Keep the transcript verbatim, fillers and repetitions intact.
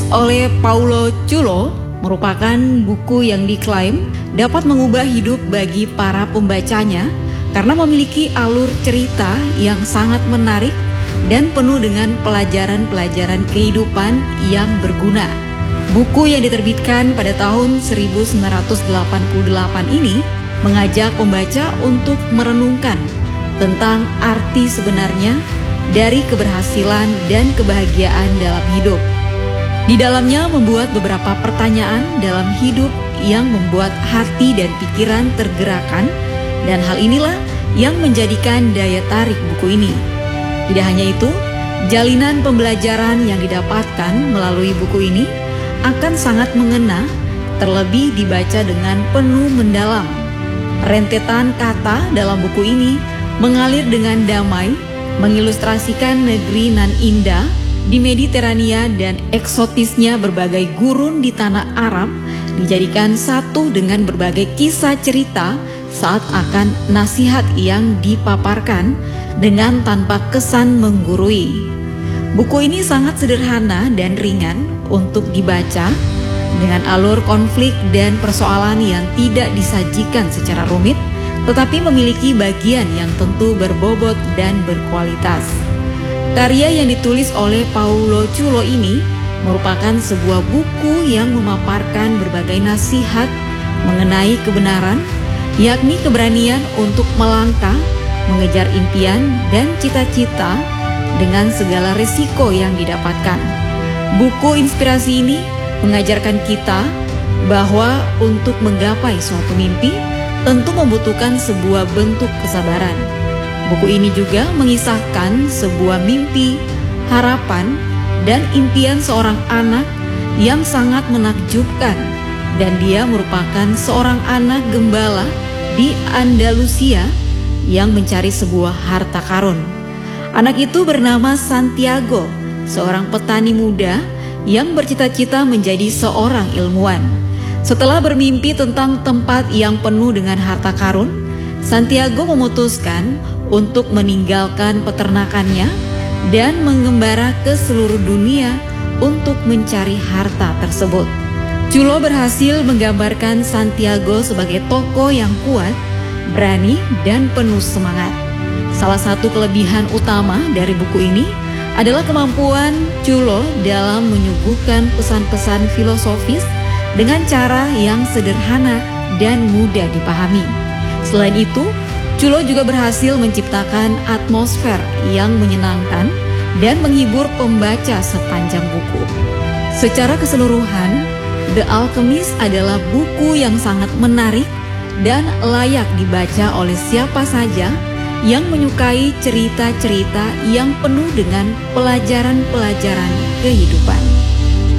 oleh Paulo Coelho merupakan buku yang diklaim dapat mengubah hidup bagi para pembacanya karena memiliki alur cerita yang sangat menarik dan penuh dengan pelajaran-pelajaran kehidupan yang berguna. Buku yang diterbitkan pada tahun seribu sembilan ratus delapan puluh delapan ini mengajak pembaca untuk merenungkan tentang arti sebenarnya dari keberhasilan dan kebahagiaan dalam hidup. Di dalamnya membuat beberapa pertanyaan dalam hidup yang membuat hati dan pikiran tergerakkan, dan hal inilah yang menjadikan daya tarik buku ini. Tidak hanya itu, jalinan pembelajaran yang didapatkan melalui buku ini akan sangat mengena, terlebih dibaca dengan penuh mendalam. Rentetan kata dalam buku ini mengalir dengan damai, mengilustrasikan negeri nan indah di Mediterania dan eksotisnya berbagai gurun di tanah Arab dijadikan satu dengan berbagai kisah cerita saat akan nasihat yang dipaparkan dengan tanpa kesan menggurui. Buku ini sangat sederhana dan ringan untuk dibaca dengan alur konflik dan persoalan yang tidak disajikan secara rumit, tetapi memiliki bagian yang tentu berbobot dan berkualitas. Karya yang ditulis oleh Paulo Coelho ini merupakan sebuah buku yang memaparkan berbagai nasihat mengenai kebenaran, yakni keberanian untuk melangkah, mengejar impian dan cita-cita dengan segala risiko yang didapatkan. Buku inspirasi ini mengajarkan kita bahwa untuk menggapai suatu mimpi tentu membutuhkan sebuah bentuk kesabaran. Buku ini juga mengisahkan sebuah mimpi, harapan, dan impian seorang anak yang sangat menakjubkan, dan dia merupakan seorang anak gembala di Andalusia yang mencari sebuah harta karun. Anak itu bernama Santiago, seorang petani muda yang bercita-cita menjadi seorang ilmuwan. Setelah bermimpi tentang tempat yang penuh dengan harta karun, Santiago memutuskan untuk meninggalkan peternakannya dan mengembara ke seluruh dunia untuk mencari harta tersebut. Coelho berhasil menggambarkan Santiago sebagai tokoh yang kuat, berani, dan penuh semangat. Salah satu kelebihan utama dari buku ini adalah kemampuan Coelho dalam menyuguhkan pesan-pesan filosofis dengan cara yang sederhana dan mudah dipahami. Selain itu, Coelho juga berhasil menciptakan atmosfer yang menyenangkan dan menghibur pembaca sepanjang buku. Secara keseluruhan, The Alchemist adalah buku yang sangat menarik dan layak dibaca oleh siapa saja yang menyukai cerita-cerita yang penuh dengan pelajaran-pelajaran kehidupan.